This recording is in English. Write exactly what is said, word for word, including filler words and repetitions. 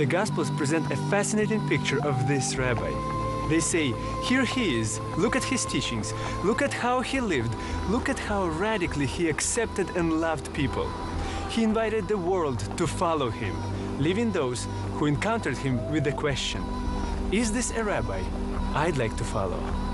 The Gospels present a fascinating picture of this rabbi. They say, here he is, look at his teachings, look at how he lived, look at how radically he accepted and loved people. He invited the world to follow him, leaving those who encountered him with the question, is this a rabbi I'd like to follow?